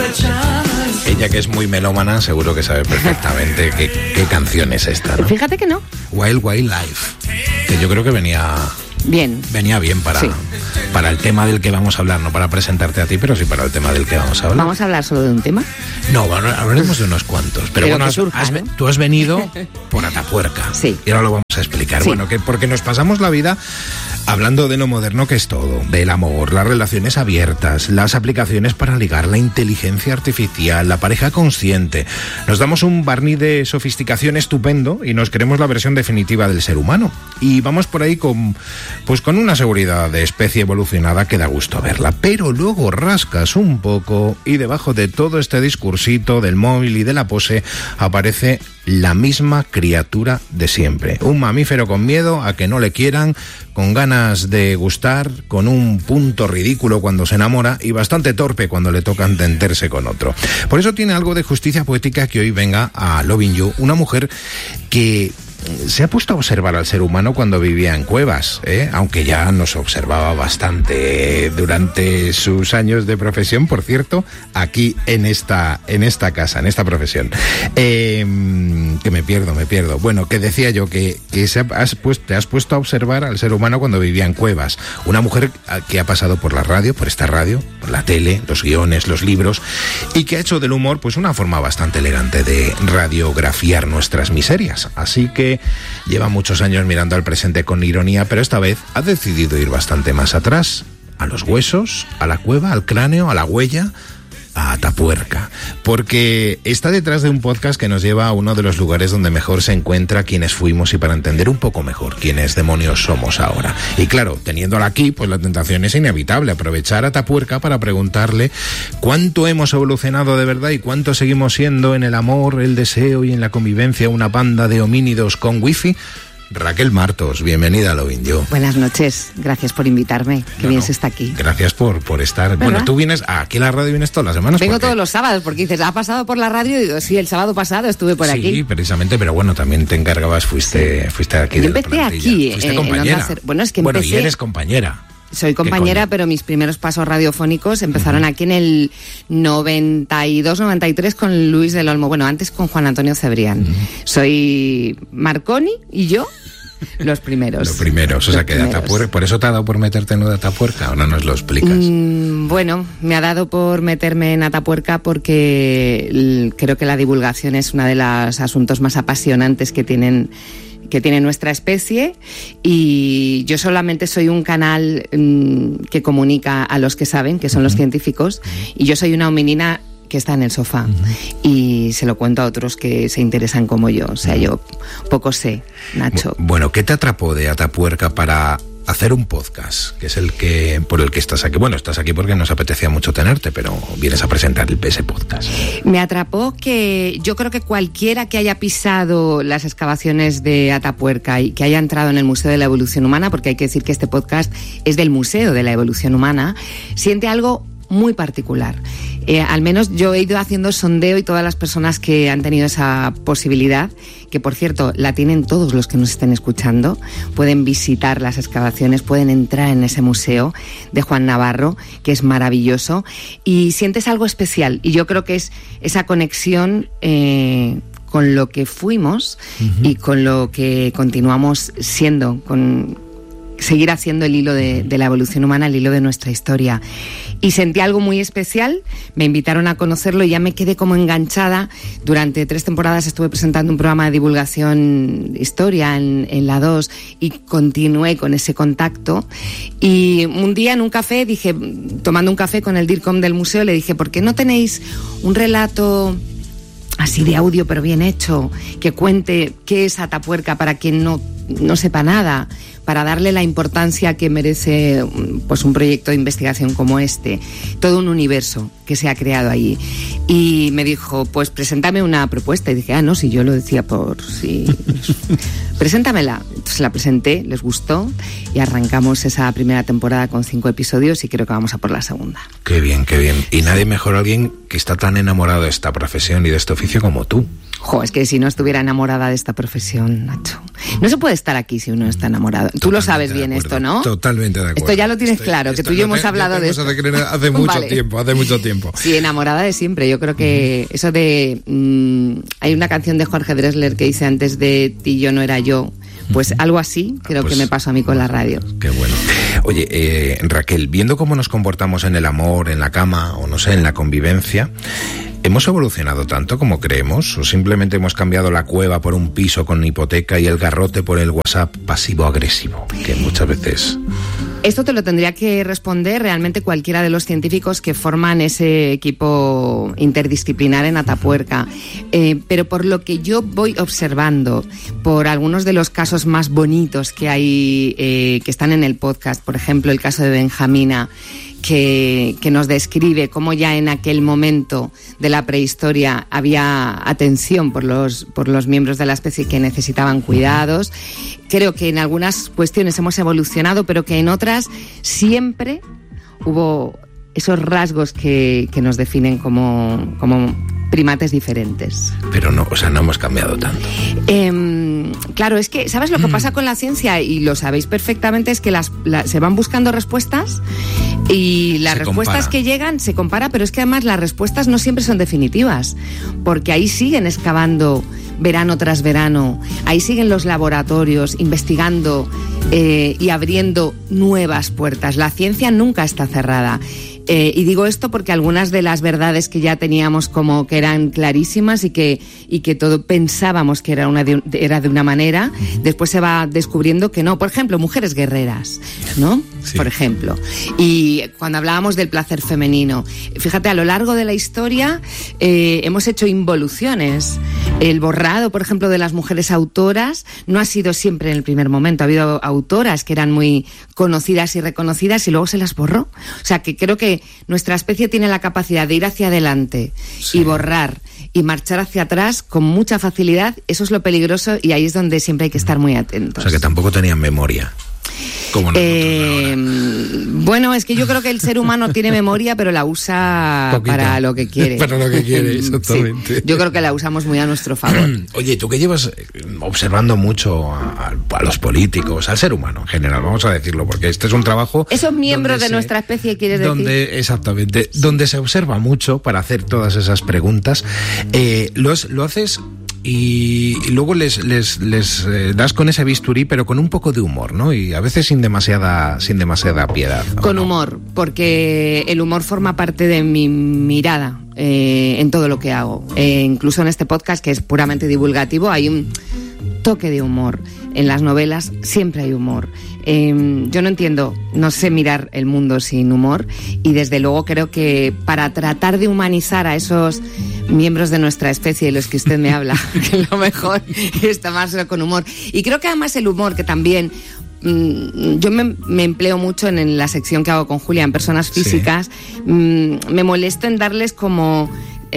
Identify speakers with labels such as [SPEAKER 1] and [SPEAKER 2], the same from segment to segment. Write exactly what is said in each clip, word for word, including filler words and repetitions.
[SPEAKER 1] Ella, que es muy melómana, seguro que sabe perfectamente qué, qué canción es esta, ¿no?
[SPEAKER 2] Fíjate que no.
[SPEAKER 1] Wild Wild Life, que yo creo que venía
[SPEAKER 2] bien,
[SPEAKER 1] venía bien para,
[SPEAKER 2] sí.
[SPEAKER 1] para el tema del que vamos a hablar, no para presentarte a ti, pero sí para el tema del que vamos a hablar.
[SPEAKER 2] ¿Vamos a hablar solo de un tema?
[SPEAKER 1] No, bueno, hablaremos de unos cuantos. Pero,
[SPEAKER 2] pero
[SPEAKER 1] bueno, has,
[SPEAKER 2] surja,
[SPEAKER 1] has,
[SPEAKER 2] ¿no?
[SPEAKER 1] tú has venido por Atapuerca.
[SPEAKER 2] Sí.
[SPEAKER 1] Y ahora lo vamos a explicar.
[SPEAKER 2] Sí.
[SPEAKER 1] Bueno, que porque nos pasamos la vida hablando de lo moderno que es todo, del amor, las relaciones abiertas, las aplicaciones para ligar, la inteligencia artificial, la pareja consciente. Nos damos un barniz de sofisticación estupendo y nos creemos la versión definitiva del ser humano. Y vamos por ahí con, pues con una seguridad de especie evolucionada que da gusto verla. Pero luego rascas un poco y debajo de todo este discursito del móvil y de la pose aparece la misma criatura de siempre. Un mamífero con miedo a que no le quieran, con ganas de gustar, con un punto ridículo cuando se enamora y bastante torpe cuando le toca entenderse con otro. Por eso tiene algo de justicia poética que hoy venga a Loving You, una mujer que se ha puesto a observar al ser humano cuando vivía en cuevas, ¿eh? Aunque ya nos observaba bastante durante sus años de profesión, por cierto, aquí en esta, en esta casa, en esta profesión. Eh, que me pierdo, me pierdo. Bueno, que decía yo que, que se has puesto, te has puesto a observar al ser humano cuando vivía en cuevas. Una mujer que ha pasado por la radio, por esta radio, por la tele, los guiones, los libros, y que ha hecho del humor pues una forma bastante elegante de radiografiar nuestras miserias. Así que lleva muchos años mirando al presente con ironía, pero esta vez ha decidido ir bastante más atrás, a los huesos, a la cueva, al cráneo, a la huella, a Atapuerca, porque está detrás de un podcast que nos lleva a uno de los lugares donde mejor se encuentra quienes fuimos y para entender un poco mejor quiénes demonios somos ahora. Y claro, teniéndola aquí, pues la tentación es inevitable, aprovechar a Atapuerca para preguntarle cuánto hemos evolucionado de verdad y cuánto seguimos siendo en el amor, el deseo y en la convivencia una banda de homínidos con wifi. Raquel Martos, bienvenida a Loving You.
[SPEAKER 2] Buenas noches, gracias por invitarme, que
[SPEAKER 1] no,
[SPEAKER 2] bien
[SPEAKER 1] no,
[SPEAKER 2] se está aquí.
[SPEAKER 1] Gracias por, por estar.
[SPEAKER 2] ¿Verdad?
[SPEAKER 1] Bueno, tú vienes aquí a la radio, vienes todas las semanas.
[SPEAKER 2] Vengo
[SPEAKER 1] porque...
[SPEAKER 2] todos los sábados, porque dices, ¿ha pasado por la radio? Y digo, sí, el sábado pasado estuve por
[SPEAKER 1] sí,
[SPEAKER 2] aquí.
[SPEAKER 1] Sí, precisamente, pero bueno, también te encargabas, fuiste, fuiste aquí.
[SPEAKER 2] Yo
[SPEAKER 1] de
[SPEAKER 2] empecé
[SPEAKER 1] la
[SPEAKER 2] aquí,
[SPEAKER 1] fuiste
[SPEAKER 2] eh,
[SPEAKER 1] compañera.
[SPEAKER 2] en Onda Cero. Bueno, es que
[SPEAKER 1] bueno,
[SPEAKER 2] empecé...
[SPEAKER 1] y eres compañera.
[SPEAKER 2] Soy compañera, pero mis primeros pasos radiofónicos empezaron uh-huh. aquí en el noventa y dos noventa y tres con Luis del Olmo. Bueno, antes con Juan Antonio Cebrián. Uh-huh. Soy Marconi y yo... Los primeros.
[SPEAKER 1] Los primeros, o sea que de Atapuerca, ¿por eso te ha dado por meterte en lo de Atapuerca o no nos lo explicas?
[SPEAKER 2] Mm, bueno, me ha dado por meterme en Atapuerca porque l- creo que la divulgación es uno de los asuntos más apasionantes que tienen que tiene nuestra especie y yo solamente soy un canal mm, que comunica a los que saben, que son uh-huh. los científicos, uh-huh. y yo soy una hominina que está en el sofá uh-huh. y se lo cuento a otros que se interesan como yo. O sea, uh-huh. yo poco sé, Nacho.
[SPEAKER 1] Bueno, ¿qué te atrapó de Atapuerca para hacer un podcast, que es el que por el que estás aquí? Bueno, estás aquí porque nos apetecía mucho tenerte, pero vienes a presentar el P S Podcast.
[SPEAKER 2] Me atrapó que yo creo que cualquiera que haya pisado las excavaciones de Atapuerca y que haya entrado en el Museo de la Evolución Humana, porque hay que decir que este podcast es del Museo de la Evolución Humana, siente algo muy particular. Eh, al menos yo he ido haciendo sondeo y todas las personas que han tenido esa posibilidad, que por cierto la tienen todos los que nos estén escuchando, pueden visitar las excavaciones, pueden entrar en ese museo de Juan Navarro, que es maravilloso, y sientes algo especial. Y yo creo que es esa conexión eh, con lo que fuimos uh-huh. y con lo que continuamos siendo, con seguir haciendo el hilo de, de la evolución humana, el hilo de nuestra historia. Y sentí algo muy especial, me invitaron a conocerlo y ya me quedé como enganchada. Durante tres temporadas estuve presentando un programa de divulgación historia en, en la dos y continué con ese contacto. Y un día en un café, dije, tomando un café con el DIRCOM del museo, le dije, ¿por qué no tenéis un relato así de audio pero bien hecho, que cuente qué es Atapuerca para quien no, no sepa nada, para darle la importancia que merece pues un proyecto de investigación como este, todo un universo que se ha creado allí? Y me dijo, pues preséntame una propuesta. Y dije, ah, no, si yo lo decía por si... Preséntamela. Entonces la presenté, les gustó y arrancamos esa primera temporada con cinco episodios y creo que vamos a por la segunda.
[SPEAKER 1] Qué bien, qué bien. Y nadie mejor alguien que está tan enamorado de esta profesión y de este oficio como tú.
[SPEAKER 2] Jo, es que si no estuviera enamorada de esta profesión, Nacho. No se puede estar aquí si uno está enamorado. Tú
[SPEAKER 1] Totalmente
[SPEAKER 2] lo sabes bien esto, ¿no?
[SPEAKER 1] Totalmente de acuerdo.
[SPEAKER 2] Esto ya lo tienes
[SPEAKER 1] Estoy,
[SPEAKER 2] claro, que
[SPEAKER 1] esto,
[SPEAKER 2] tú y yo
[SPEAKER 1] no
[SPEAKER 2] hemos
[SPEAKER 1] te,
[SPEAKER 2] hablado de esto.
[SPEAKER 1] Hace, hace mucho
[SPEAKER 2] Vale.
[SPEAKER 1] tiempo, hace mucho tiempo.
[SPEAKER 2] Sí, enamorada de siempre. Yo creo que eso de... Mmm, hay una canción de Jorge Drexler que dice antes de ti yo no era yo. Pues algo así creo
[SPEAKER 1] pues,
[SPEAKER 2] que me pasó a mí con la radio.
[SPEAKER 1] Qué bueno. Oye, eh, Raquel, viendo cómo nos comportamos en el amor, en la cama o no sé, en la convivencia, ¿hemos evolucionado tanto como creemos? ¿O simplemente hemos cambiado la cueva por un piso con hipoteca y el garrote por el WhatsApp pasivo-agresivo? Que muchas veces...
[SPEAKER 2] Esto te lo tendría que responder realmente cualquiera de los científicos que forman ese equipo interdisciplinar en Atapuerca. Eh, pero por lo que yo voy observando, por algunos de los casos más bonitos que hay, eh, que están en el podcast, por ejemplo, el caso de Benjamina, que, que nos describe cómo ya en aquel momento de la prehistoria había atención por los, por los miembros de la especie que necesitaban cuidados. Creo que en algunas cuestiones hemos evolucionado, pero que en otras siempre hubo esos rasgos que, que nos definen como, como primates diferentes.
[SPEAKER 1] Pero no, o sea, no hemos cambiado tanto.
[SPEAKER 2] Eh, claro, es que, ¿sabes lo que pasa con la ciencia? Y lo sabéis perfectamente, es que las, la, se van buscando respuestas y las
[SPEAKER 1] se
[SPEAKER 2] respuestas
[SPEAKER 1] compara.
[SPEAKER 2] que llegan se compara, pero es que además las respuestas no siempre son definitivas, porque ahí siguen excavando verano tras verano, ahí siguen los laboratorios investigando eh, y abriendo nuevas puertas. La ciencia nunca está cerrada. Eh, y digo esto porque algunas de las verdades que ya teníamos como que eran clarísimas y que, y que todo pensábamos que era, una de, era de una manera, uh-huh. después se va descubriendo que no. Por ejemplo, mujeres guerreras, ¿no? Sí. Por ejemplo. Y cuando hablábamos del placer femenino, fíjate, a lo largo de la historia eh, hemos hecho involuciones. El borrado, por ejemplo, de las mujeres autoras no ha sido siempre en el primer momento. Ha habido autoras que eran muy conocidas y reconocidas y luego se las borró. O sea, que creo que nuestra especie tiene la capacidad de ir hacia adelante sí. y borrar y marchar hacia atrás con mucha facilidad. Eso es lo peligroso y ahí es donde siempre hay que estar muy atentos.
[SPEAKER 1] O sea, que tampoco tenían memoria. Como
[SPEAKER 2] eh, bueno, es que yo creo que el ser humano tiene memoria, pero la usa Poquito. para lo que quiere.
[SPEAKER 1] Para lo que quiere, exactamente.
[SPEAKER 2] Sí, yo creo que la usamos muy a nuestro favor.
[SPEAKER 1] Oye, tú que llevas observando mucho a, a los políticos, al ser humano en general, vamos a decirlo, porque este es un trabajo...
[SPEAKER 2] Esos miembros de se, nuestra especie, ¿quieres
[SPEAKER 1] donde,
[SPEAKER 2] decir?
[SPEAKER 1] Exactamente, sí. donde se observa mucho para hacer todas esas preguntas. Eh, lo, lo haces... Y luego les, les, les eh, das con ese bisturí, pero con un poco de humor, ¿no? Y a veces sin demasiada, sin demasiada piedad.
[SPEAKER 2] Con
[SPEAKER 1] no?
[SPEAKER 2] humor, porque el humor forma parte de mi mirada eh, en todo lo que hago. Eh, incluso en este podcast, que es puramente divulgativo, hay un toque de humor. En las novelas siempre hay humor. Eh, yo no entiendo, no sé mirar el mundo sin humor y desde luego creo que para tratar de humanizar a esos miembros de nuestra especie de los que usted me habla, que lo mejor es tomárselo con humor. Y creo que además el humor, que también mmm, yo me, me empleo mucho en, en la sección que hago con Julia en personas físicas, sí. mmm, me molesto en darles como...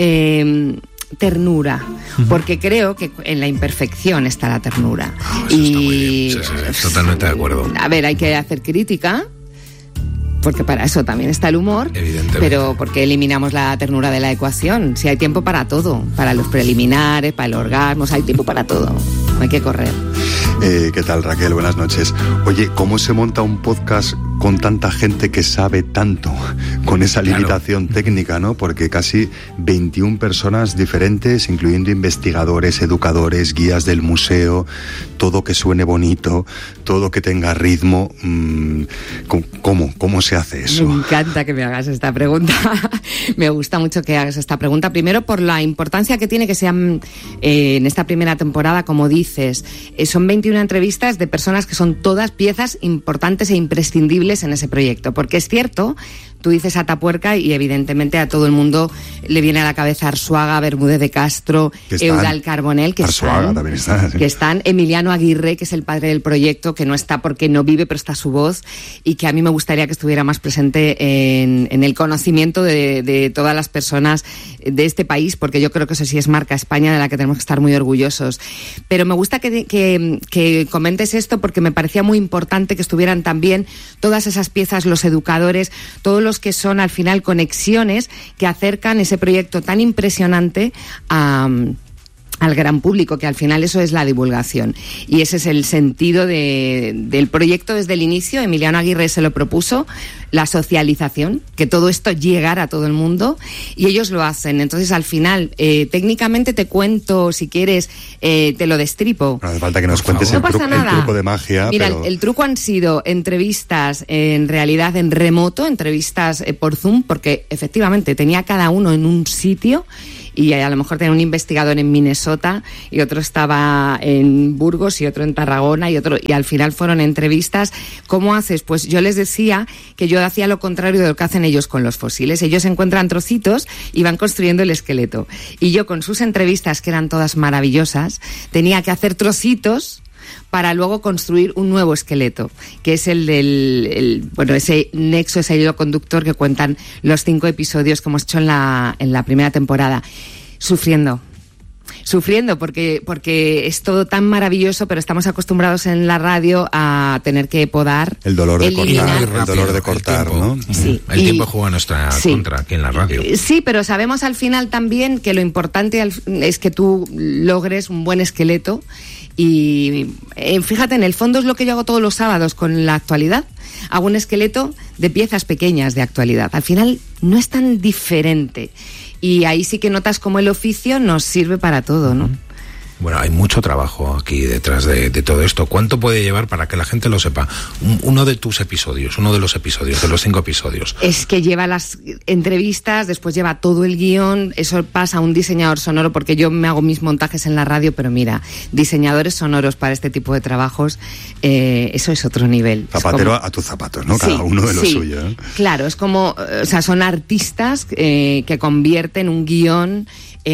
[SPEAKER 2] Eh, ternura, porque creo que en la imperfección está la ternura.
[SPEAKER 1] Oh, eso y está muy bien. Sí, sí, sí, totalmente de acuerdo.
[SPEAKER 2] A ver, hay que hacer crítica, porque para eso también está el humor,
[SPEAKER 1] evidentemente,
[SPEAKER 2] pero porque eliminamos la ternura de la ecuación. Si hay tiempo para todo, para los preliminares, para el orgasmo, hay tiempo para todo, no hay que correr.
[SPEAKER 3] Eh, ¿Qué tal, Raquel? Buenas noches. Oye, ¿cómo se monta un podcast con tanta gente que sabe tanto, con esa limitación claro. técnica, ¿no? Porque casi veintiuna personas diferentes, incluyendo investigadores, educadores, guías del museo, todo que suene bonito, todo que tenga ritmo. ¿Cómo? ¿Cómo se hace eso?
[SPEAKER 2] Me encanta que me hagas esta pregunta. Me gusta mucho que hagas esta pregunta. Primero, por la importancia que tiene que sean, eh, en esta primera temporada, como dices, eh, son veintiuna entrevistas de personas que son todas piezas importantes e imprescindibles en ese proyecto, porque es cierto, tú dices Atapuerca y evidentemente a todo el mundo le viene a la cabeza Arzuaga, Bermúdez de Castro, Eudal Carbonell, que
[SPEAKER 3] Arzuaga
[SPEAKER 2] están,
[SPEAKER 3] también está, sí.
[SPEAKER 2] que están, Emiliano Aguirre, que es el padre del proyecto, que no está porque no vive, pero está su voz, y que a mí me gustaría que estuviera más presente en, en el conocimiento de, de todas las personas de este país, porque yo creo que eso sí es marca España de la que tenemos que estar muy orgullosos. Pero me gusta que, que, que comentes esto porque me parecía muy importante que estuvieran también todas esas piezas, los educadores, todos los que son al final conexiones que acercan ese proyecto tan impresionante a, al gran público, que al final eso es la divulgación. Y ese es el sentido de, del proyecto desde el inicio. Emiliano Aguirre se lo propuso, la socialización, que todo esto llegara a todo el mundo, y ellos lo hacen. Entonces, al final, eh, técnicamente te cuento, si quieres, eh, te lo destripo.
[SPEAKER 3] No hace falta que nos cuentes el,
[SPEAKER 2] no
[SPEAKER 3] tru- el truco de magia.
[SPEAKER 2] Mira,
[SPEAKER 3] pero...
[SPEAKER 2] el, el truco han sido entrevistas en realidad en remoto, entrevistas eh, por Zoom, porque efectivamente tenía cada uno en un sitio, y a lo mejor tenía un investigador en Minnesota y otro estaba en Burgos y otro en Tarragona y otro, y al final fueron entrevistas. ¿Cómo haces? Pues yo les decía que yo hacía lo contrario de lo que hacen ellos con los fósiles. Ellos encuentran trocitos y van construyendo el esqueleto. Y yo, con sus entrevistas, que eran todas maravillosas, tenía que hacer trocitos para luego construir un nuevo esqueleto, que es el del, el, bueno, ese nexo, ese hilo conductor que cuentan los cinco episodios que hemos hecho en la, en la primera temporada. Sufriendo. Sufriendo porque, porque es todo tan maravilloso, pero estamos acostumbrados en la radio a tener que podar.
[SPEAKER 3] El dolor de
[SPEAKER 2] eliminar.
[SPEAKER 3] cortar, el dolor de cortar,
[SPEAKER 1] el
[SPEAKER 3] ¿no?
[SPEAKER 2] Sí.
[SPEAKER 1] El
[SPEAKER 2] Y,
[SPEAKER 1] tiempo juega a nuestra
[SPEAKER 2] sí.
[SPEAKER 1] contra aquí en la radio.
[SPEAKER 2] Sí, pero sabemos al final también que lo importante es que tú logres un buen esqueleto. Y eh, fíjate, en el fondo es lo que yo hago todos los sábados con la actualidad. Hago un esqueleto de piezas pequeñas de actualidad. Al final no es tan diferente. Y ahí sí que notas cómo el oficio nos sirve para todo, ¿no?
[SPEAKER 1] Bueno, hay mucho trabajo aquí detrás de, de todo esto. ¿Cuánto puede llevar, para que la gente lo sepa, un, uno de tus episodios, uno de los episodios, de los cinco episodios?
[SPEAKER 2] Es que lleva las entrevistas, después lleva todo el guión, eso pasa a un diseñador sonoro, porque yo me hago mis montajes en la radio, pero mira, diseñadores sonoros para este tipo de trabajos, eh, eso es otro nivel.
[SPEAKER 3] Zapatero
[SPEAKER 2] como...
[SPEAKER 3] a tus zapatos, ¿no? Cada
[SPEAKER 2] sí,
[SPEAKER 3] uno de lo
[SPEAKER 2] sí.
[SPEAKER 3] suyo, ¿eh?
[SPEAKER 2] Claro, es como, o sea, son artistas eh, que convierten un guión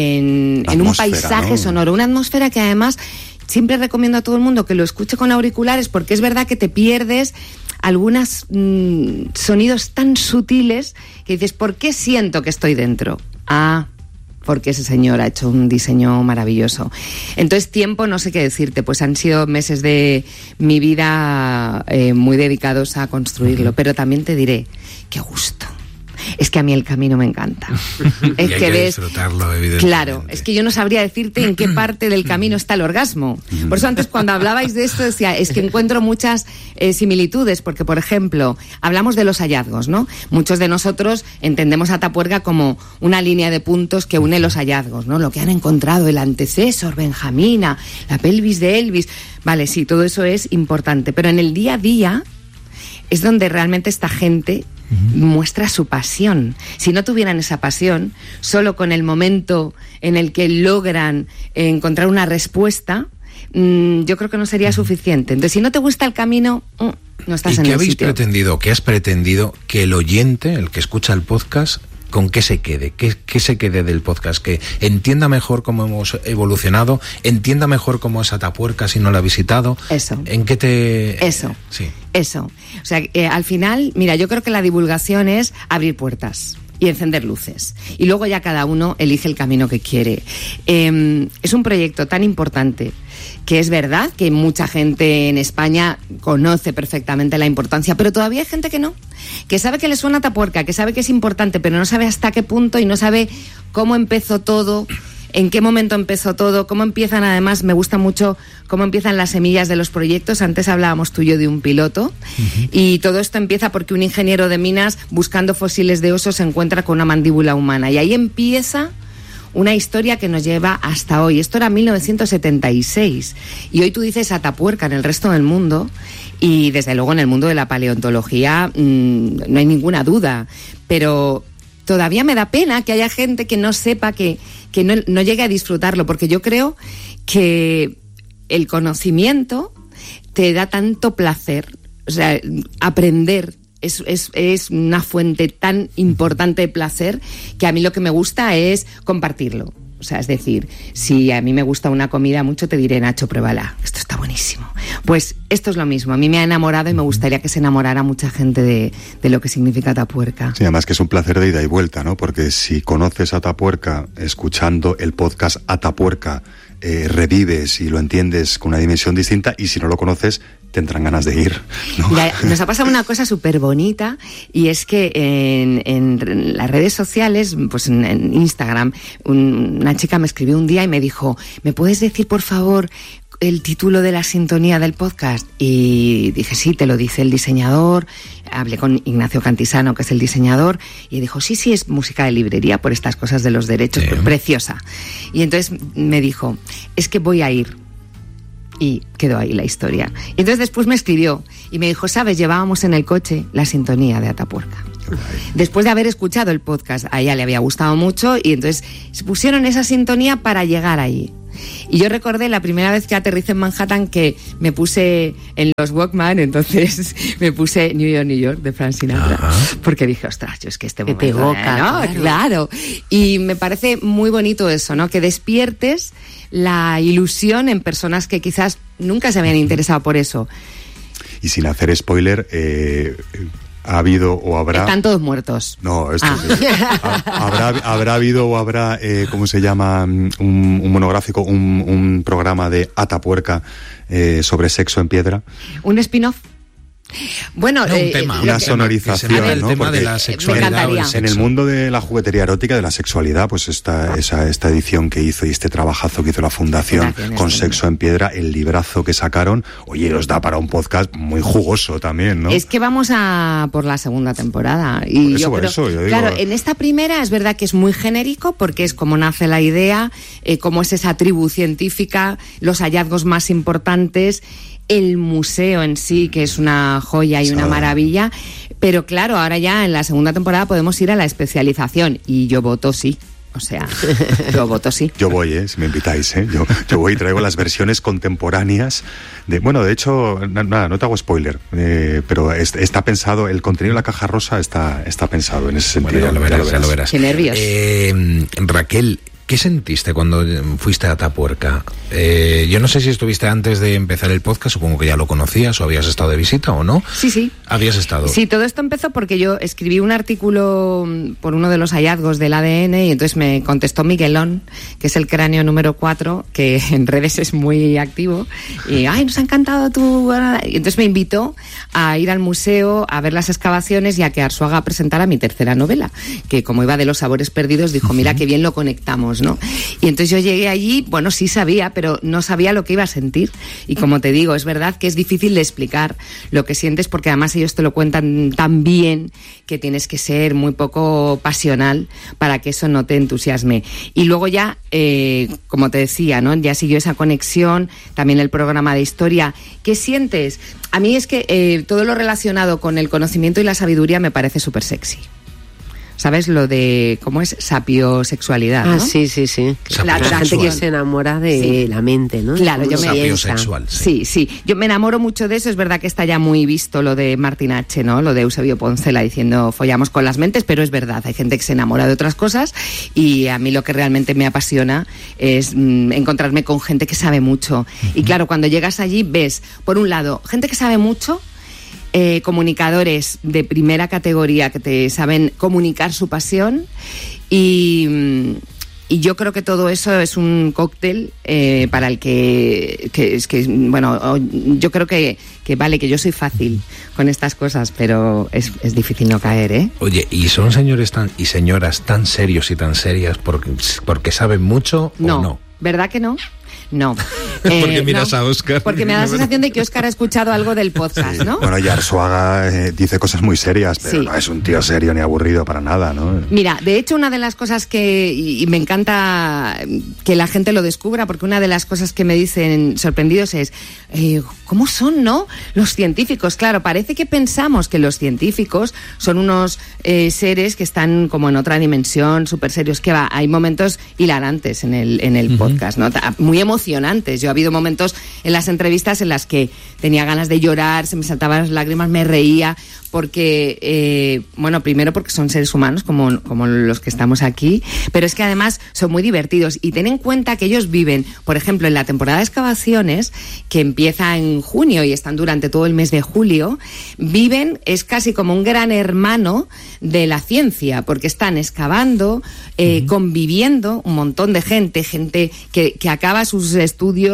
[SPEAKER 2] en, en un paisaje, ¿no?, sonoro, una atmósfera que además siempre recomiendo a todo el mundo que lo escuche con auriculares, porque es verdad que te pierdes algunos mmm, sonidos tan sutiles que dices, ¿por qué siento que estoy dentro? Ah, porque ese señor ha hecho un diseño maravilloso. Entonces, tiempo, no sé qué decirte, pues han sido meses de mi vida eh, muy dedicados a construirlo, uh-huh. Pero también te diré, qué gusto. Es que a mí el camino me encanta. Es
[SPEAKER 1] y hay
[SPEAKER 2] que,
[SPEAKER 1] que
[SPEAKER 2] ves,
[SPEAKER 1] disfrutarlo, evidentemente.
[SPEAKER 2] Claro, es que yo no sabría decirte en qué parte del camino está el orgasmo. Por eso antes, cuando hablabais de esto, decía, es que encuentro muchas eh, similitudes, porque, por ejemplo, hablamos de los hallazgos, ¿no? Muchos de nosotros entendemos a Atapuerca como una línea de puntos que une los hallazgos, ¿no? Lo que han encontrado, el antecesor, Benjamina, la pelvis de Elvis. Vale, sí, todo eso es importante, pero en el día a día es donde realmente esta gente muestra su pasión. Si no tuvieran esa pasión, solo con el momento en el que logran encontrar una respuesta, mmm, yo creo que no sería suficiente. Entonces, si no te gusta el camino, no estás en el sitio. ¿Y qué
[SPEAKER 1] habéis pretendido, qué has pretendido que el oyente, el que escucha el podcast, con qué se quede? ¿Qué, qué se quede del podcast? Que entienda mejor cómo hemos evolucionado, entienda mejor cómo es Atapuerca si no la ha visitado.
[SPEAKER 2] Eso.
[SPEAKER 1] ¿En qué te...?
[SPEAKER 2] Eso.
[SPEAKER 1] Sí.
[SPEAKER 2] Eso. O sea, eh, al final, mira, yo creo que la divulgación es abrir puertas y encender luces. Y luego ya cada uno elige el camino que quiere. Eh, es un proyecto tan importante que es verdad que mucha gente en España conoce perfectamente la importancia, pero todavía hay gente que no, que sabe que le suena Atapuerca, que sabe que es importante, pero no sabe hasta qué punto y no sabe cómo empezó todo, en qué momento empezó todo, cómo empiezan. Además, me gusta mucho cómo empiezan las semillas de los proyectos. Antes hablábamos tú y yo de un piloto, uh-huh. Y todo esto empieza porque un ingeniero de minas, buscando fósiles de osos, se encuentra con una mandíbula humana, y ahí empieza una historia que nos lleva hasta hoy. Esto era mil novecientos setenta y seis. Y hoy tú dices Atapuerca en el resto del mundo, y desde luego en el mundo de la paleontología mmm, no hay ninguna duda. Pero todavía me da pena que haya gente que no sepa, que, que no, no llegue a disfrutarlo, porque yo creo que el conocimiento te da tanto placer. O sea, aprender Es, es, es una fuente tan importante de placer que a mí lo que me gusta es compartirlo. O sea, es decir, si a mí me gusta una comida mucho, te diré, Nacho, pruébala, esto está buenísimo. Pues esto es lo mismo, a mí me ha enamorado y me gustaría que se enamorara mucha gente de, de lo que significa Atapuerca.
[SPEAKER 3] Sí, además que es un placer de ida y vuelta, ¿no? Porque si conoces Atapuerca escuchando el podcast Atapuerca, eh, revives y lo entiendes con una dimensión distinta, y si no lo conoces, te entran ganas de ir, ¿no?
[SPEAKER 2] Mira, nos ha pasado una cosa súper bonita, y es que en, en las redes sociales, pues en, en Instagram, un, una chica me escribió un día y me dijo, ¿me puedes decir por favor el título de la sintonía del podcast? Y dije, sí, te lo dice el diseñador. Hablé con Ignacio Cantisano, que es el diseñador, y dijo, sí, sí, es música de librería por estas cosas de los derechos, sí. Pues preciosa. Y entonces me dijo, es que voy a ir. Y quedó ahí la historia. Y entonces después me escribió y me dijo, ¿sabes? Llevábamos en el coche la sintonía de Atapuerca. Después de haber escuchado el podcast, a ella le había gustado mucho, y entonces se pusieron esa sintonía para llegar ahí. Y yo recordé la primera vez que aterricé en Manhattan que me puse en los Walkman, entonces me puse New York, New York de Frank Sinatra. Ajá. Porque dije, ostras, yo es que este momento...
[SPEAKER 4] Que te evoca,
[SPEAKER 2] ¿no? Claro. claro. Y me parece muy bonito eso, ¿no? Que despiertes la ilusión en personas que quizás nunca se habían interesado por eso.
[SPEAKER 3] Y sin hacer spoiler... Eh... ¿Ha habido o habrá...?
[SPEAKER 2] Están todos muertos.
[SPEAKER 3] No, esto
[SPEAKER 2] ah.
[SPEAKER 3] sí. ¿Habrá, habrá habido o habrá, eh, ¿cómo se llama? Un, un monográfico, un, un programa de Atapuerca eh, sobre sexo en piedra.
[SPEAKER 2] ¿Un spin-off? Bueno,
[SPEAKER 1] no,
[SPEAKER 2] eh,
[SPEAKER 1] un tema,
[SPEAKER 3] una
[SPEAKER 1] un
[SPEAKER 3] sonorización,
[SPEAKER 1] tema, el
[SPEAKER 3] ¿no?
[SPEAKER 1] tema
[SPEAKER 3] Porque
[SPEAKER 1] de la sexualidad.
[SPEAKER 2] Me
[SPEAKER 3] en el mundo de la juguetería erótica, de la sexualidad, pues esta, esa, esta edición que hizo y este trabajazo que hizo la Fundación
[SPEAKER 2] Fundación
[SPEAKER 3] con
[SPEAKER 2] es
[SPEAKER 3] Sexo en Piedra, el librazo que sacaron, oye, os da para un podcast muy jugoso también, ¿no?
[SPEAKER 2] Es que vamos a por la segunda temporada. Y
[SPEAKER 3] por eso,
[SPEAKER 2] yo
[SPEAKER 3] por
[SPEAKER 2] creo,
[SPEAKER 3] eso, yo digo...
[SPEAKER 2] Claro, en esta primera es verdad que es muy genérico, porque es como nace la idea, eh, cómo es esa tribu científica, los hallazgos más importantes, el museo en sí, que es una joya y una maravilla, pero claro, ahora ya en la segunda temporada podemos ir a la especialización, y yo voto sí. O sea, yo voto sí.
[SPEAKER 3] Yo voy, ¿eh? Si me invitáis, ¿eh? Yo, yo voy y traigo las versiones contemporáneas de... Bueno, de hecho, nada, no te hago spoiler, eh, pero es, está pensado, el contenido de la caja rosa está, está pensado en ese sentido.
[SPEAKER 1] Bueno, ya lo verás, ya lo verás.
[SPEAKER 2] Qué nervios.
[SPEAKER 1] Eh, Raquel, ¿qué sentiste cuando fuiste a Atapuerca? Eh, yo no sé si estuviste antes de empezar el podcast, supongo que ya lo conocías o habías estado de visita o no.
[SPEAKER 2] Sí, sí.
[SPEAKER 1] ¿Habías estado?
[SPEAKER 2] Sí, todo esto empezó porque yo escribí un artículo por uno de los hallazgos del A D N, y entonces me contestó Miguelón, que es el cráneo número cuatro, que en redes es muy activo, y ¡ay, nos ha encantado tu...! Y entonces me invitó a ir al museo, a ver las excavaciones y a que Arzuaga presentara mi tercera novela, que como iba de los sabores perdidos, dijo, mira qué bien lo conectamos, ¿no? Y entonces yo llegué allí, bueno, sí sabía, pero no sabía lo que iba a sentir. Y como te digo, es verdad que es difícil de explicar lo que sientes, porque además ellos te lo cuentan tan bien que tienes que ser muy poco pasional para que eso no te entusiasme. Y luego ya, eh, como te decía, ¿no? Ya siguió esa conexión, también el programa de historia. ¿Qué sientes? A mí es que eh, todo lo relacionado con el conocimiento y la sabiduría me parece súper sexy. ¿Sabes? Lo de, ¿cómo es? Sapiosexualidad, ¿no?
[SPEAKER 4] Ah, sí, sí, sí. La, la gente que se enamora de sí. la mente, ¿no?
[SPEAKER 2] Claro, yo me...
[SPEAKER 1] Sapiosexual, sí.
[SPEAKER 2] sí, sí. Yo me enamoro mucho de eso. Es verdad que está ya muy visto lo de Martín H., ¿no? Lo de Eusebio Poncela diciendo follamos con las mentes, pero es verdad, hay gente que se enamora de otras cosas, y a mí lo que realmente me apasiona es mmm, encontrarme con gente que sabe mucho. Uh-huh. Y claro, cuando llegas allí ves, por un lado, gente que sabe mucho, Eh, comunicadores de primera categoría que te saben comunicar su pasión, y, y yo creo que todo eso es un cóctel eh, para el que, que es que bueno, yo creo que, que vale, que yo soy fácil con estas cosas, pero es, es difícil no caer, ¿eh?
[SPEAKER 1] Oye, ¿y son señores tan y señoras tan serios y tan serias porque, porque saben mucho
[SPEAKER 2] no,
[SPEAKER 1] o no?
[SPEAKER 2] ¿Verdad que no? No.
[SPEAKER 1] Porque
[SPEAKER 2] eh,
[SPEAKER 1] miras
[SPEAKER 2] no,
[SPEAKER 1] a Óscar.
[SPEAKER 2] Porque me da la sensación de que Óscar ha escuchado algo del podcast, ¿no?
[SPEAKER 3] Bueno, y Arzuaga eh, dice cosas muy serias, pero sí. No es un tío serio ni aburrido para nada, ¿no?
[SPEAKER 2] Mira, de hecho, una de las cosas que, y me encanta que la gente lo descubra, porque una de las cosas que me dicen sorprendidos es, eh, ¿cómo son, no? Los científicos, claro, parece que pensamos que los científicos son unos eh, seres que están como en otra dimensión, súper serios, que va, hay momentos hilarantes en el, en el uh-huh. podcast, ¿no? Muy emocionantes. Yo he habido momentos en las entrevistas en las que tenía ganas de llorar, se me saltaban las lágrimas, me reía, porque, eh, bueno, primero porque son seres humanos como, como los que estamos aquí, pero es que además son muy divertidos, y ten en cuenta que ellos viven, por ejemplo, en la temporada de excavaciones, que empieza en junio y están durante todo el mes de julio, viven, es casi como un gran hermano de la ciencia, porque están excavando, eh, uh-huh. conviviendo un montón de gente, gente que, que acaba sus estudios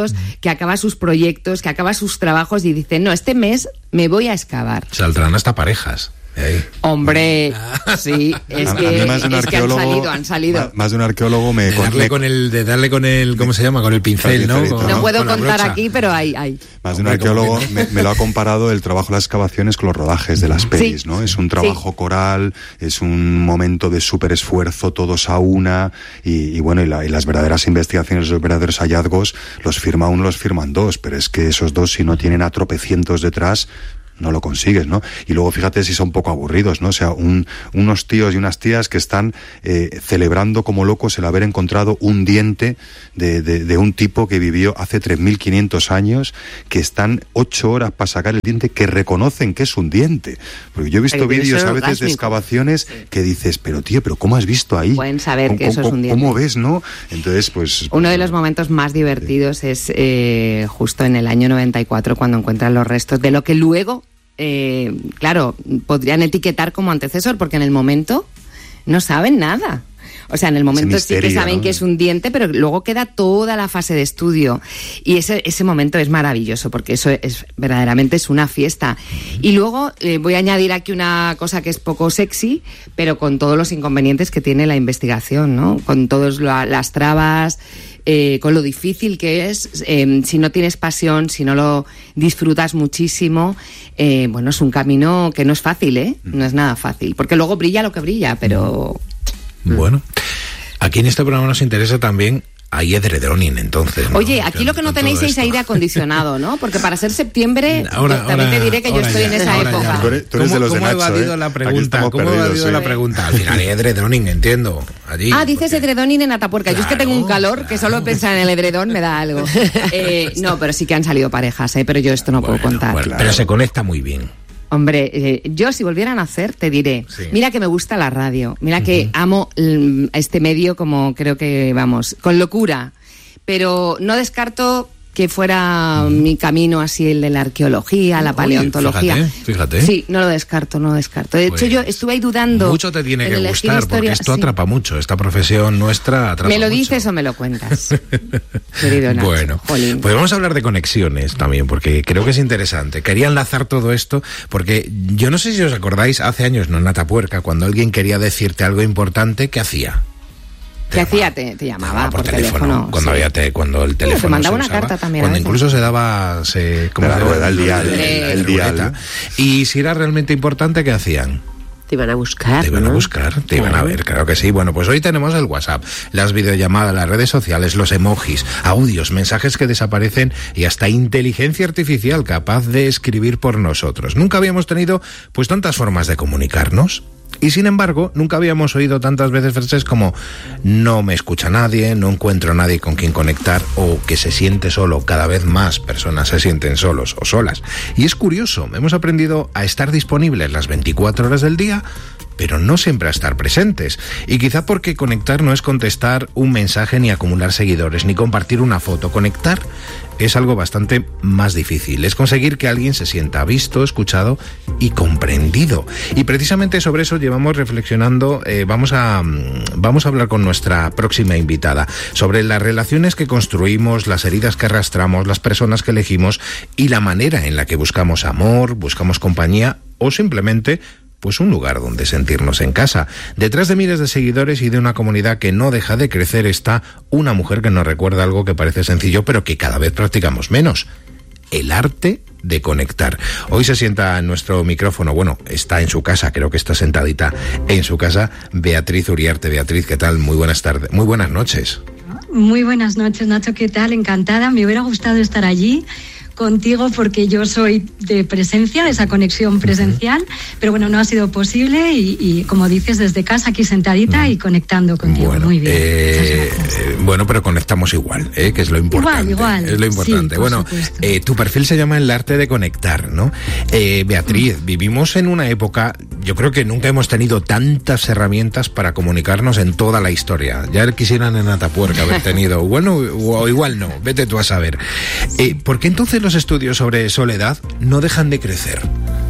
[SPEAKER 2] estudios, que acaba sus proyectos, que acaba sus trabajos y dice, no, este mes me voy a excavar.
[SPEAKER 1] Saldrán hasta parejas. Hey.
[SPEAKER 2] Hombre, sí, es
[SPEAKER 3] a,
[SPEAKER 2] que,
[SPEAKER 3] a más de un
[SPEAKER 2] es que han salido, han salido.
[SPEAKER 3] Más, más de un arqueólogo me...
[SPEAKER 1] De darle con el, de darle con el, ¿cómo se llama? Con el pincel, ¿no? Con,
[SPEAKER 2] no puedo
[SPEAKER 1] con
[SPEAKER 2] contar aquí, pero hay, hay.
[SPEAKER 3] Más de un arqueólogo me, me lo ha comparado el trabajo de las excavaciones con los rodajes de las pelis, sí. ¿no? Es un trabajo sí. coral, es un momento de súper esfuerzo, todos a una, y, y bueno, y, la, y las verdaderas investigaciones, los verdaderos hallazgos, los firma uno, los firman dos, pero es que esos dos, si no tienen a tropecientos detrás, no lo consigues, ¿no? Y luego fíjate si son poco aburridos, ¿no? O sea, un, unos tíos y unas tías que están eh, celebrando como locos el haber encontrado un diente de, de, de un tipo que vivió hace tres mil quinientos años, que están ocho horas para sacar el diente, que reconocen que es un diente. Porque yo he visto vídeos a veces de excavaciones sí. que dices, pero tío, pero ¿cómo has visto ahí?
[SPEAKER 2] Pueden saber que eso
[SPEAKER 3] es
[SPEAKER 2] un diente.
[SPEAKER 3] ¿Cómo ves, no? Entonces, pues...
[SPEAKER 2] Uno pues, de los momentos más divertidos sí. es eh, justo en el año noventa y cuatro, cuando encuentran los restos de lo que luego... Eh, claro, podrían etiquetar como antecesor, porque en el momento no saben nada. O sea, en el momento misterio, sí que saben, ¿no?, que es un diente, pero luego queda toda la fase de estudio. Y ese, ese momento es maravilloso, porque eso es verdaderamente es una fiesta. Y luego eh, voy a añadir aquí una cosa que es poco sexy, pero con todos los inconvenientes que tiene la investigación, ¿no? Con todas las trabas... Eh, con lo difícil que es, eh, si no tienes pasión, si no lo disfrutas muchísimo, eh, bueno, es un camino que no es fácil, ¿eh? No es nada fácil, porque luego brilla lo que brilla, pero...
[SPEAKER 1] Bueno, aquí en este programa nos interesa también... Hay edredoning, entonces, ¿no?
[SPEAKER 2] Oye, aquí lo que no tenéis es aire acondicionado, ¿no? Porque para ser septiembre,
[SPEAKER 1] ahora,
[SPEAKER 2] también
[SPEAKER 1] ahora,
[SPEAKER 2] te diré que yo estoy
[SPEAKER 1] ya,
[SPEAKER 2] en esa época.
[SPEAKER 3] Ya. Tú eres, tú eres de los de Nacho,
[SPEAKER 1] ¿Cómo he evadido
[SPEAKER 3] ¿eh?
[SPEAKER 1] la pregunta? ¿Cómo he evadido
[SPEAKER 3] ¿eh?
[SPEAKER 1] la pregunta? Al final hay edredoning, entiendo. Allí,
[SPEAKER 2] ah, dices
[SPEAKER 1] porque...
[SPEAKER 2] edredoning en Atapuerca. Claro, yo es que tengo un calor claro. que solo pensar en el edredón me da algo. Eh, no, pero sí que han salido parejas, ¿eh? Pero yo esto no
[SPEAKER 1] bueno,
[SPEAKER 2] puedo contar.
[SPEAKER 1] Bueno, claro. Pero se conecta muy bien.
[SPEAKER 2] Hombre, eh, yo si volviera a nacer te diré, sí. mira que me gusta la radio, mira que uh-huh. amo mm, este medio como creo que, vamos, con locura. Pero no descarto que fuera mm. mi camino así el de la arqueología, la paleontología.
[SPEAKER 1] Oye, fíjate, fíjate.
[SPEAKER 2] Sí, no lo descarto, no lo descarto. De pues hecho, yo estuve ahí dudando.
[SPEAKER 1] Mucho te tiene que gustar,
[SPEAKER 2] historia.
[SPEAKER 1] Porque esto sí. atrapa mucho. Esta profesión nuestra atrapa mucho.
[SPEAKER 2] ¿Me lo dices mucho. O me lo cuentas? Querido Nacho.
[SPEAKER 1] Bueno,
[SPEAKER 2] Jolín.
[SPEAKER 1] Pues vamos a hablar de conexiones también, porque creo que es interesante. Quería enlazar todo esto, porque yo no sé si os acordáis, hace años, no en Atapuerca, cuando alguien quería decirte algo importante, ¿qué hacía?
[SPEAKER 2] ¿Qué hacía? Te, te llamaba por, por teléfono. teléfono
[SPEAKER 1] cuando,
[SPEAKER 2] sí.
[SPEAKER 1] había te, cuando el teléfono
[SPEAKER 2] te mandaba
[SPEAKER 1] se
[SPEAKER 2] una
[SPEAKER 1] usaba,
[SPEAKER 2] carta también.
[SPEAKER 1] Cuando incluso se daba... Se, como
[SPEAKER 3] la rueda, el dial.
[SPEAKER 1] El, el, el dial. Y si era realmente importante, ¿qué hacían?
[SPEAKER 4] Te iban a buscar.
[SPEAKER 1] Te iban
[SPEAKER 4] ¿no?
[SPEAKER 1] a buscar, te iban a ver, claro que sí. Bueno, pues hoy tenemos el WhatsApp, las videollamadas, las redes sociales, los emojis, audios, mensajes que desaparecen y hasta inteligencia artificial capaz de escribir por nosotros. Nunca habíamos tenido pues tantas formas de comunicarnos. Y sin embargo, nunca habíamos oído tantas veces frases como no me escucha nadie, no encuentro a nadie con quien conectar o que se siente solo. Cada vez más personas se sienten solos o solas. Y es curioso, hemos aprendido a estar disponibles las veinticuatro horas del día, pero no siempre a estar presentes. Y quizá porque conectar no es contestar un mensaje ni acumular seguidores, ni compartir una foto. Conectar es algo bastante más difícil. Es conseguir que alguien se sienta visto, escuchado y comprendido. Y precisamente sobre eso llevamos reflexionando. Eh, vamos a, vamos a hablar con nuestra próxima invitada sobre las relaciones que construimos, las heridas que arrastramos, las personas que elegimos y la manera en la que buscamos amor, buscamos compañía o simplemente pues un lugar donde sentirnos en casa. Detrás de miles de seguidores y de una comunidad que no deja de crecer está una mujer que nos recuerda algo que parece sencillo, pero que cada vez practicamos menos: el arte de conectar. Hoy se sienta en nuestro micrófono, bueno, está en su casa, creo que está sentadita en su casa, Beatriz Uriarte. Beatriz, ¿qué tal? Muy buenas tardes, muy buenas noches.
[SPEAKER 5] Muy buenas noches, Nacho, ¿qué tal? Encantada, me hubiera gustado estar allí contigo porque yo soy de presencia, de esa conexión presencial, uh-huh. pero bueno, no ha sido posible y, y como dices, desde casa aquí sentadita uh-huh. y conectando contigo.
[SPEAKER 1] Bueno,
[SPEAKER 5] muy bien.
[SPEAKER 1] Eh, bueno, pero conectamos igual, ¿eh? Que es lo importante.
[SPEAKER 5] Igual, igual.
[SPEAKER 1] Es lo importante.
[SPEAKER 5] Sí,
[SPEAKER 1] bueno, eh, tu perfil se llama El Arte de Conectar, ¿no? Eh, Beatriz, uh-huh. vivimos en una época, yo creo que nunca hemos tenido tantas herramientas para comunicarnos en toda la historia. Ya quisieran en Atapuerca haber tenido, bueno, o igual no, vete tú a saber. Eh, ¿Por qué entonces los estudios sobre soledad no dejan de crecer?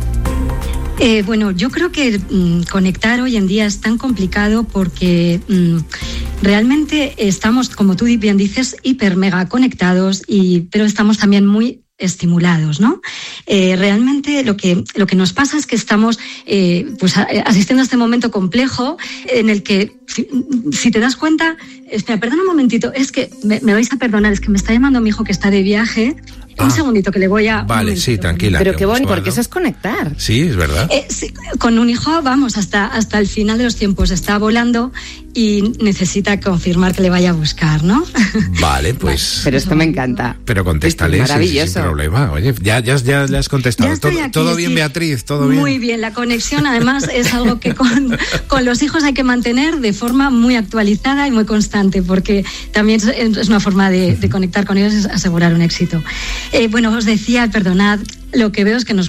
[SPEAKER 5] Eh, bueno, yo creo que mmm, conectar hoy en día es tan complicado porque mmm, realmente estamos, como tú bien dices, hiper mega conectados, y, pero estamos también muy estimulados, ¿no? Eh, realmente lo que, lo que nos pasa es que estamos eh, pues, asistiendo a este momento complejo en el que, si, si te das cuenta, espera, perdona un momentito, es que me, me vais a perdonar, es que me está llamando mi hijo que está de viaje. Un ah, segundito que le voy a...
[SPEAKER 1] Vale, sí, tranquila.
[SPEAKER 2] Pero qué bueno, porque eso es conectar.
[SPEAKER 1] Sí, es verdad.
[SPEAKER 5] Eh, sí, con un hijo, vamos, hasta, hasta el final de los tiempos está volando y necesita confirmar que le vaya a buscar, ¿no?
[SPEAKER 1] Vale, pues...
[SPEAKER 2] Pero esto me encanta.
[SPEAKER 1] Pero contéstale, sí, maravilloso. Sin problema. Oye, ya, ya, ya le has contestado. Todo, aquí, todo bien, sí. Beatriz, todo bien.
[SPEAKER 5] Muy bien, la conexión además es algo que con, con los hijos hay que mantener de forma muy actualizada y muy constante, porque también es una forma de, de conectar con ellos, es asegurar un éxito. Eh, bueno, os decía, perdonad, lo que veo es que nos